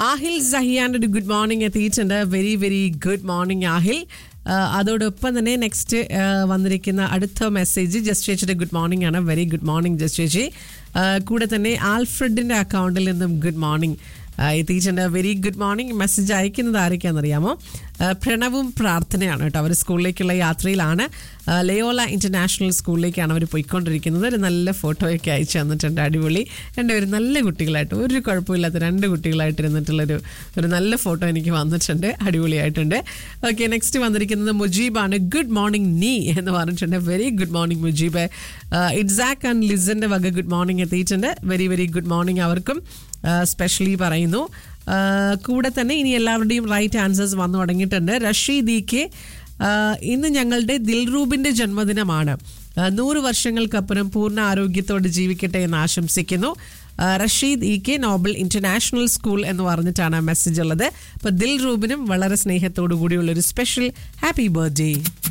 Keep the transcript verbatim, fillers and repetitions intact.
ആഹിൽ സഹിയാൻ്റെ ഒരു good morning എത്തിയിട്ടുണ്ട്. Very very good morning Aahil. അതോടൊപ്പം തന്നെ നെക്സ്റ്റ് വന്നിരിക്കുന്ന അടുത്ത മെസ്സേജ് ജസ്റ്റ് ചേച്ചിയുടെ ഗുഡ് മോർണിംഗ് ആണ്. വെരി ഗുഡ് മോർണിംഗ് ജസ്റ്റ് ചേച്ചി. കൂടെ തന്നെ ആൽഫ്രഡിൻ്റെ അക്കൗണ്ടിൽ നിന്നും ഗുഡ് മോർണിംഗ് എത്തിയിട്ടുണ്ട്. Very good morning. മെസ്സേജ് അയക്കുന്നത് ആരൊക്കെയാണെന്നറിയാമോ? പ്രണവും പ്രാർത്ഥനയാണ് കേട്ടോ. അവർ സ്കൂളിലേക്കുള്ള യാത്രയിലാണ്. ലയോല ഇൻ്റർനാഷണൽ സ്കൂളിലേക്കാണ് അവർ പോയിക്കൊണ്ടിരിക്കുന്നത്. ഒരു നല്ല ഫോട്ടോയൊക്കെ അയച്ചു തന്നിട്ടുണ്ട്. അടിപൊളി. രണ്ടുപേരും നല്ല കുട്ടികളായിട്ട്, ഒരു കുഴപ്പമില്ലാത്ത രണ്ട് കുട്ടികളായിട്ട് ഇരുന്നിട്ടുള്ളൊരു ഒരു നല്ല ഫോട്ടോ എനിക്ക് വന്നിട്ടുണ്ട്. അടിപൊളിയായിട്ടുണ്ട്. ഓക്കെ, നെക്സ്റ്റ് വന്നിരിക്കുന്നത് മുജീബാണ്. ഗുഡ് മോർണിംഗ് നീ എന്ന് പറഞ്ഞിട്ടുണ്ട്. Very good morning Mujeeb. ഇറ്റ്സാക്ക് and ലിസൻ്റെ വക ഗുഡ് മോർണിംഗ് എത്തിയിട്ടുണ്ട്. വെരി വെരി ഗുഡ് മോർണിംഗ് അവർക്കും സ്പെഷ്യലി പറയുന്നു. കൂടെ തന്നെ ഇനി എല്ലാവരുടെയും റൈറ്റ് ആൻസേഴ്സ് വന്നു തുടങ്ങിയിട്ടുണ്ട്. റഷീദ് ഇ കെ, ഇന്ന് ഞങ്ങളുടെ ദിൽറൂബിൻ്റെ ജന്മദിനമാണ്. നൂറ് വർഷങ്ങൾക്കപ്പുറം പൂർണ്ണ ആരോഗ്യത്തോടെ ജീവിക്കട്ടെ എന്ന് ആശംസിക്കുന്നു. Rasheed E K, Nobel international school എന്ന് പറഞ്ഞിട്ടാണ് മെസ്സേജ് ഉള്ളത്. അപ്പോൾ ദിൽറൂബിനും വളരെ സ്നേഹത്തോടു കൂടിയുള്ളൊരു സ്പെഷ്യൽ ഹാപ്പി ബർത്ത്ഡേ.